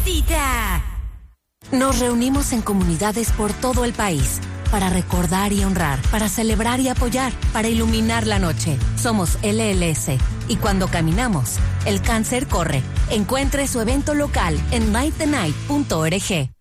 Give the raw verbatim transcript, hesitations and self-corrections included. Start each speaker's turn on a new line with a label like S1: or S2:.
S1: necesita. Nos reunimos en comunidades por todo el país para recordar y honrar, para celebrar y apoyar, para iluminar la noche. Somos L L S y cuando caminamos, el cáncer corre. Encuentre su evento local en might the night punto org.